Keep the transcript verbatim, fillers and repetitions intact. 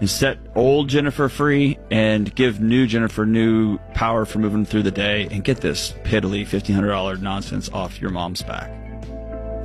and set old Jennifer free and give new Jennifer new power for moving through the day, and get this piddly fifteen hundred dollars nonsense off your mom's back.